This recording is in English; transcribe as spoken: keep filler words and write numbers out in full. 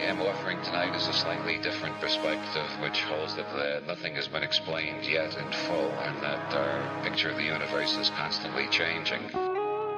am offering tonight is a slightly different perspective, which holds that uh, nothing has been explained yet in full, and that our picture of the universe is constantly changing.